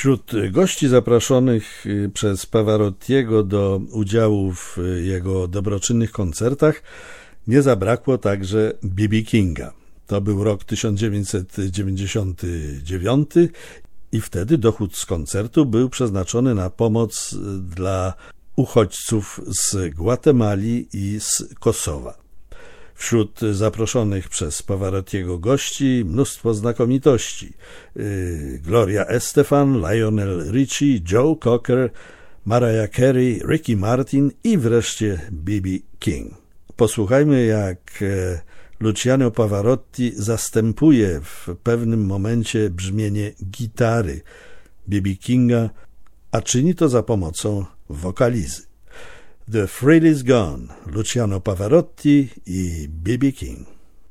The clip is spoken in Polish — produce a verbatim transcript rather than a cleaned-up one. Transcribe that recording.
Wśród gości zaproszonych przez Pavarottiego do udziału w jego dobroczynnych koncertach nie zabrakło także B B Kinga. To był rok tysiąc dziewięćset dziewięćdziesiąty dziewiąty i wtedy dochód z koncertu był przeznaczony na pomoc dla uchodźców z Gwatemali i z Kosowa. Wśród zaproszonych przez Pavarottiego gości mnóstwo znakomitości. Gloria Estefan, Lionel Richie, Joe Cocker, Mariah Carey, Ricky Martin i wreszcie B B King. Posłuchajmy, jak Luciano Pavarotti zastępuje w pewnym momencie brzmienie gitary B B Kinga, a czyni to za pomocą wokalizy. The Thrill Is Gone, Luciano Pavarotti i B B King.